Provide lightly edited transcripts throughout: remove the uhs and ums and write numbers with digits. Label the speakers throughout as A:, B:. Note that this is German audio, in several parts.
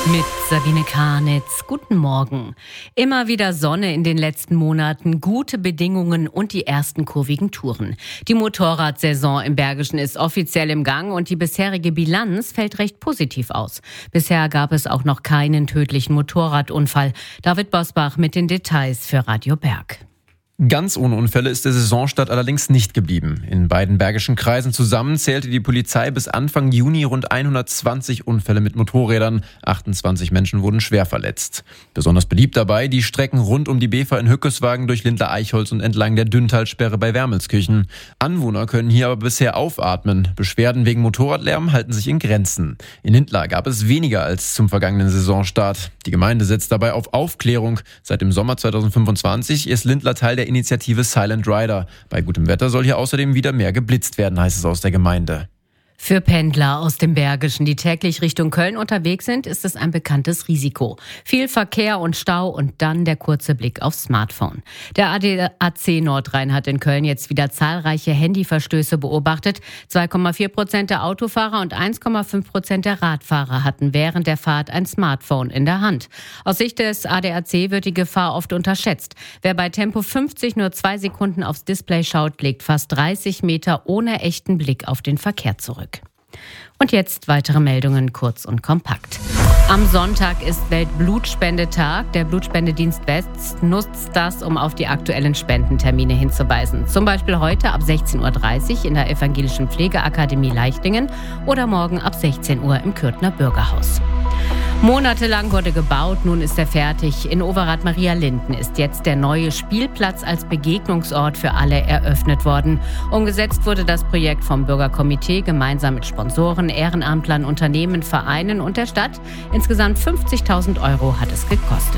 A: Mit Sabine Karnitz. Guten Morgen. Immer wieder Sonne in den letzten Monaten, gute Bedingungen und die ersten kurvigen Touren. Die Motorradsaison im Bergischen ist offiziell im Gang und die bisherige Bilanz fällt recht positiv aus. Bisher gab es auch noch keinen tödlichen Motorradunfall. David Bosbach mit den Details für Radio Berg.
B: Ganz ohne Unfälle ist der Saisonstart allerdings nicht geblieben. In beiden bergischen Kreisen zusammen zählte die Polizei bis Anfang Juni rund 120 Unfälle mit Motorrädern. 28 Menschen wurden schwer verletzt. Besonders beliebt dabei die Strecken rund um die Bever in Hückeswagen, durch Lindlar-Eichholz und entlang der Dünntalsperre bei Wermelskirchen. Anwohner können hier aber bisher aufatmen. Beschwerden wegen Motorradlärm halten sich in Grenzen. In Lindlar gab es weniger als zum vergangenen Saisonstart. Die Gemeinde setzt dabei auf Aufklärung. Seit dem Sommer 2025 ist Lindlar Teil der Initiative Silent Rider. Bei gutem Wetter soll hier außerdem wieder mehr geblitzt werden, heißt es aus der Gemeinde.
A: Für Pendler aus dem Bergischen, die täglich Richtung Köln unterwegs sind, ist es ein bekanntes Risiko. Viel Verkehr und Stau und dann der kurze Blick aufs Smartphone. Der ADAC Nordrhein hat in Köln jetzt wieder zahlreiche Handyverstöße beobachtet. 2,4% der Autofahrer und 1,5% der Radfahrer hatten während der Fahrt ein Smartphone in der Hand. Aus Sicht des ADAC wird die Gefahr oft unterschätzt. Wer bei Tempo 50 nur 2 Sekunden aufs Display schaut, legt fast 30 Meter ohne echten Blick auf den Verkehr zurück. Und jetzt weitere Meldungen kurz und kompakt. Am Sonntag ist Weltblutspendetag. Der Blutspendedienst West nutzt das, um auf die aktuellen Spendentermine hinzuweisen. Zum Beispiel heute ab 16.30 Uhr in der Evangelischen Pflegeakademie Leichtingen oder morgen ab 16 Uhr im Kürtner Bürgerhaus. Monatelang wurde gebaut, nun ist er fertig. In Overath-Maria-Linden ist jetzt der neue Spielplatz als Begegnungsort für alle eröffnet worden. Umgesetzt wurde das Projekt vom Bürgerkomitee gemeinsam mit Sponsoren, Ehrenamtlern, Unternehmen, Vereinen und der Stadt. Insgesamt 50.000 € hat es gekostet.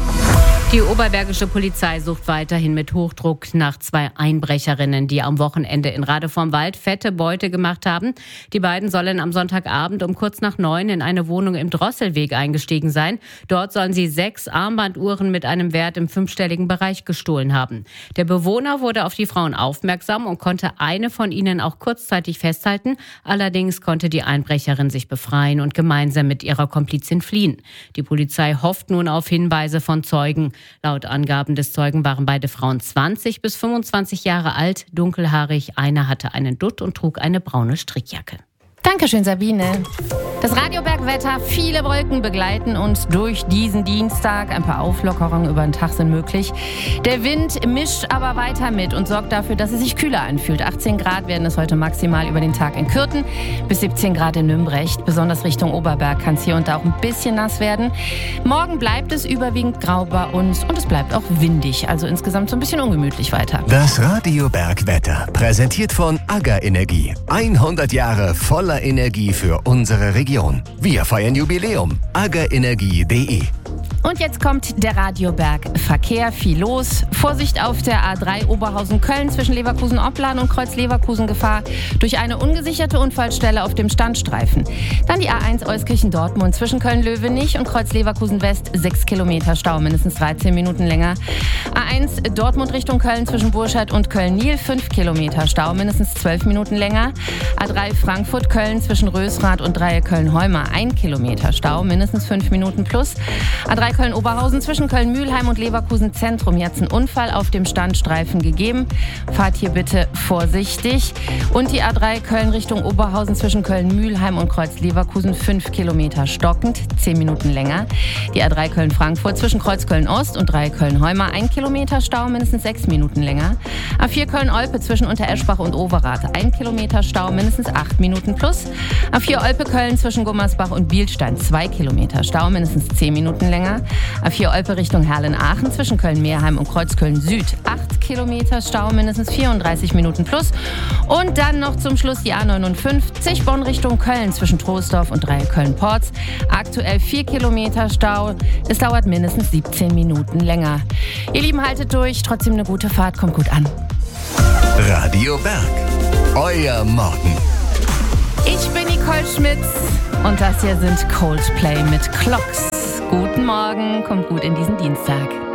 A: Die oberbergische Polizei sucht weiterhin mit Hochdruck nach 2 Einbrecherinnen, die am Wochenende in Rade vorm Wald fette Beute gemacht haben. Die beiden sollen am Sonntagabend um kurz nach 9 in eine Wohnung im Drosselweg eingestiegen sein. Dort sollen sie 6 Armbanduhren mit einem Wert im 5-stelligen Bereich gestohlen haben. Der Bewohner wurde auf die Frauen aufmerksam und konnte eine von ihnen auch kurzzeitig festhalten. Allerdings konnte die Einbrecherin sich befreien und gemeinsam mit ihrer Komplizin fliehen. Die Polizei hofft nun auf Hinweise von Zeugen. Laut Angaben des Zeugen waren beide Frauen 20 bis 25 Jahre alt, dunkelhaarig. Eine hatte einen Dutt und trug eine braune Strickjacke.
C: Dankeschön, Sabine. Das Radiobergwetter, viele Wolken begleiten uns durch diesen Dienstag. Ein paar Auflockerungen über den Tag sind möglich. Der Wind mischt aber weiter mit und sorgt dafür, dass es sich kühler anfühlt. 18 Grad werden es heute maximal über den Tag in Kürten, bis 17 Grad in Nümbrecht. Besonders Richtung Oberberg kann es hier und da auch ein bisschen nass werden. Morgen bleibt es überwiegend grau bei uns und es bleibt auch windig. Also insgesamt so ein bisschen ungemütlich weiter.
D: Das Radiobergwetter, präsentiert von AGA Energie. 100 Jahre voller Energie für unsere Region. Wir feiern Jubiläum. agaenergie.de.
C: Und jetzt kommt der Radioberg Verkehr, viel los. Vorsicht auf der A3 Oberhausen-Köln zwischen Leverkusen-Opladen und Kreuz-Leverkusen Gefahr durch eine ungesicherte Unfallstelle auf dem Standstreifen. Dann die A1 Euskirchen-Dortmund zwischen Köln-Löwenich und Kreuz-Leverkusen-West 6 Kilometer Stau, mindestens 13 Minuten länger. A1 Dortmund Richtung Köln zwischen Burscheid und Köln-Niel 5 Kilometer Stau, mindestens 12 Minuten länger. A3 Frankfurt-Köln zwischen Rösrath und Dreieck Köln-Heuma 1 Kilometer Stau, mindestens 5 Minuten plus. A3 Köln-Oberhausen zwischen Köln-Mühlheim und Leverkusen-Zentrum. Hier hat es einen Unfall auf dem Standstreifen gegeben. Fahrt hier bitte vorsichtig. Und die A3 Köln Richtung Oberhausen zwischen Köln-Mühlheim und Kreuz-Leverkusen 5 Kilometer stockend, 10 Minuten länger. Die A3 Köln-Frankfurt zwischen Kreuz Köln-Ost und Dreieck Köln-Heuma 1 Kilometer Stau, mindestens 6 Minuten länger. A4 Köln-Olpe zwischen Untereschbach und Overath 1 Kilometer Stau, mindestens 8 Minuten plus. A4 Olpe-Köln zwischen Gummersbach und Bielstein 2 Kilometer Stau, mindestens 10 Minuten länger. A4 Olpe Richtung Herlen-Aachen zwischen Köln-Meerheim und Kreuzköln-Süd 8 Kilometer Stau, mindestens 34 Minuten plus. Und dann noch zum Schluss die A59 Bonn Richtung Köln zwischen Troisdorf und Dreieck Köln-Porz. Aktuell 4 Kilometer Stau. Es dauert mindestens 17 Minuten länger. Ihr Lieben, haltet durch. Trotzdem eine gute Fahrt. Kommt gut an.
D: Radio Berg. Euer Morgen.
C: Ich bin Nicole Schmitz und das hier sind Coldplay mit Clocks. Guten Morgen, kommt gut in diesen Dienstag.